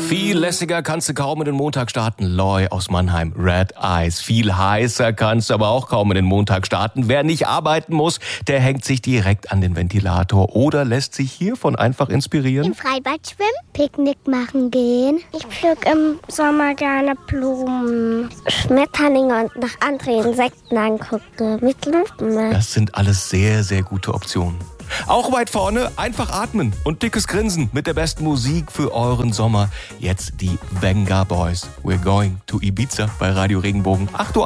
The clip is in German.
Viel lässiger kannst du kaum in den Montag starten. Loy aus Mannheim, Red Eyes. Viel heißer kannst du aber auch kaum in den Montag starten. Wer nicht arbeiten muss, der hängt sich direkt an den Ventilator oder lässt sich hiervon einfach inspirieren. Im Freibad schwimmen, Picknick machen gehen. Ich pflück im Sommer gerne Blumen, Schmetterlinge und nach anderen Insekten angucke mit Lupen. Das sind alles sehr, sehr gute Optionen. Auch weit vorne einfach atmen und dickes Grinsen mit der besten Musik für euren Sommer. Jetzt die Venga Boys. We're going to Ibiza bei Radio Regenbogen. 8 Uhr.